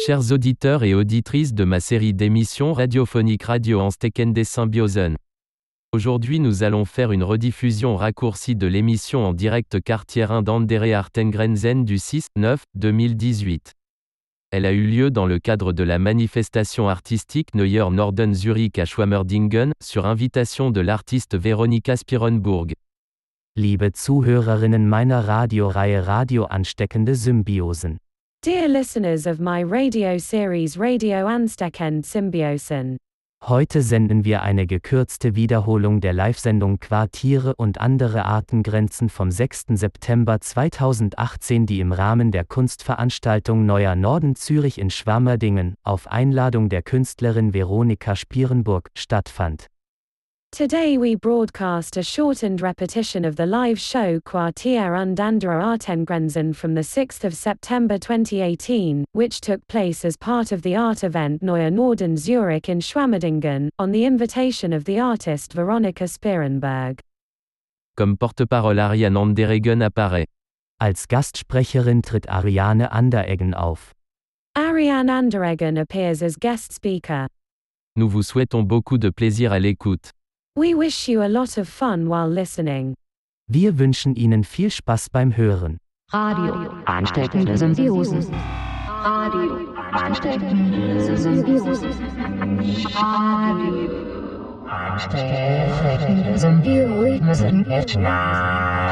Chers auditeurs et auditrices de ma série d'émissions radiophoniques Radio Ansteckende Symbiosen. Aujourd'hui nous allons faire une rediffusion raccourcie de l'émission en direct Quartier d'Andere Artengrenzen du 6-9-2018. Elle a eu lieu dans le cadre de la manifestation artistique Neuer Norden Zürich à Schwammerdingen, sur invitation de l'artiste Veronika Spirenburg. Liebe Zuhörerinnen meiner Radioreihe Radio Ansteckende Symbiosen. Dear listeners of my radio series Radio Ansteckende Symbiosen. Heute senden wir eine gekürzte Wiederholung der Live-Sendung Quartiere und andere Artengrenzen vom 6. September 2018, die im Rahmen der Kunstveranstaltung Neuer Norden Zürich in Schwammerdingen, auf Einladung der Künstlerin Veronika Spirenburg, stattfand. Today we broadcast a shortened repetition of the live show Quartier und andere Artengrenzen from the 6th of September 2018, which took place as part of the art event Neuer Norden Zürich in Schwammerdingen, on the invitation of the artist Veronika Spirenburg. Comme porte-parole Ariane Andereggen apparaît. Als Gastsprecherin tritt Ariane Andereggen auf. Ariane Andereggen appears as guest speaker. Nous vous souhaitons beaucoup de plaisir à l'écoute. We wish you a lot of fun while listening. Wir wünschen Ihnen viel Spaß beim Hören. Radio Ansteckende Symbiosen. Radio Ansteckende Symbiosen. Radio Ansteckende Symbiosen.